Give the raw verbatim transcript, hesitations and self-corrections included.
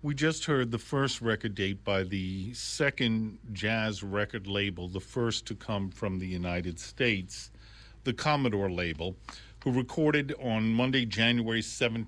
We just heard the first record date by the second jazz record label, the first to come from the United States, the Commodore label, who recorded on Monday, January seventeenth.